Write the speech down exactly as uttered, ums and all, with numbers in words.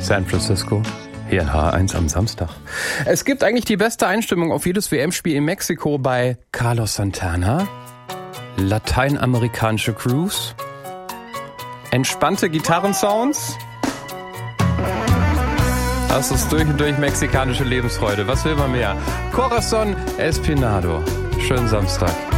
San Francisco. Hier in H eins am Samstag. Es gibt eigentlich die beste Einstimmung auf jedes W M-Spiel in Mexiko bei Carlos Santana. Lateinamerikanische Cruise. Entspannte Gitarrensounds. Das ist durch und durch mexikanische Lebensfreude. Was will man mehr? Corazón Espinado. Schönen Samstag.